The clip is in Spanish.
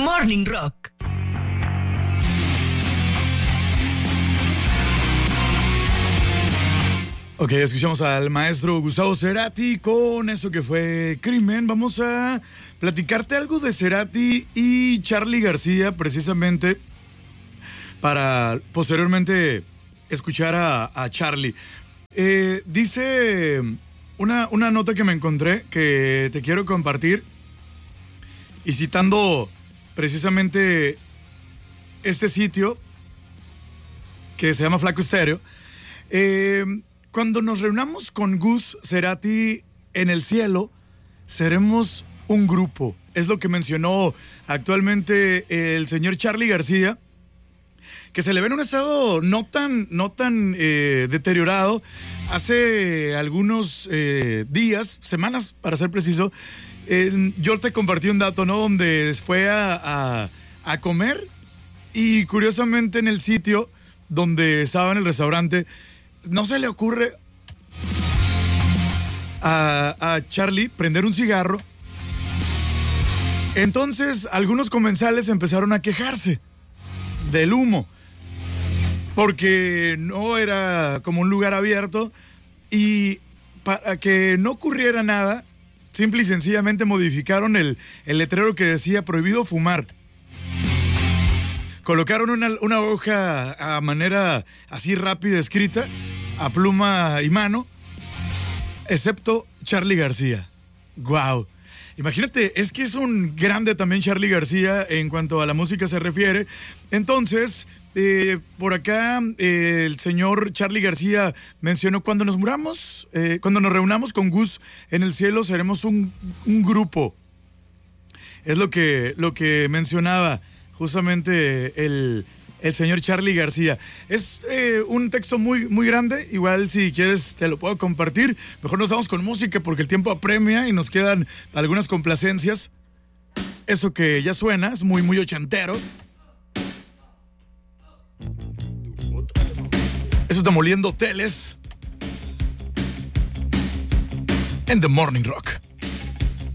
Morning Rock. Ok, escuchamos al maestro Gustavo Cerati con eso que fue Crimen. Vamos a platicarte algo de Cerati y Charly García, precisamente para posteriormente escuchar a Charly. Dice una nota que me encontré que te quiero compartir, y citando precisamente este sitio que se llama Flaco Estéreo. Cuando nos reunamos con Gus Cerati en el cielo, seremos un grupo. Es lo que mencionó actualmente el señor Charly García, que se le ve en un estado no tan deteriorado. Hace algunos días, semanas para ser preciso, yo te compartí un dato, ¿no? Donde fue a comer, y curiosamente en el sitio donde estaba, en el restaurante, no se le ocurre a Charly prender un cigarro. Entonces algunos comensales empezaron a quejarse del humo, porque no era como un lugar abierto, y para que no ocurriera nada, simple y sencillamente modificaron el letrero que decía prohibido fumar. Colocaron una hoja a manera así rápida, escrita a pluma y mano, excepto Charly García. ¡Guau! Imagínate, es que es un grande también Charly García en cuanto a la música se refiere. Entonces, por acá el señor Charly García mencionó: cuando nos reunamos con Gus en el cielo, seremos un grupo. Es lo que mencionaba justamente el señor Charly García. Es un texto muy, muy grande. Igual, si quieres, te lo puedo compartir. Mejor nos vamos con música porque el tiempo apremia y nos quedan algunas complacencias. Eso que ya suena es muy, muy ochentero. Eso es Demoliendo Hoteles en The Morning Rock.